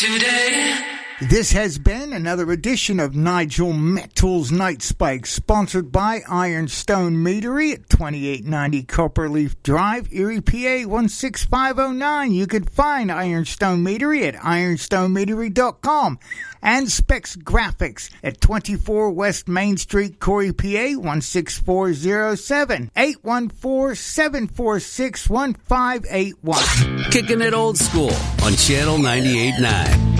today. This has been another edition of Nigel Metall's Night Spike, sponsored by Ironstone Meadery at 2890 Copperleaf Drive, Erie, PA 16509. You can find Ironstone Meadery at ironstonemeadery.com and Specs Graphics at 24 West Main Street, Corey, PA 16407, 814-746-1581. Kicking it old school on Channel 98.9.